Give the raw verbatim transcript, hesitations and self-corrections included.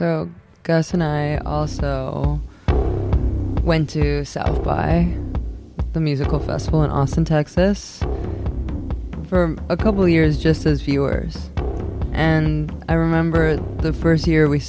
So Gus and I also went to South by, the musical festival in Austin, Texas, for a couple of years just as viewers. And I remember the first year we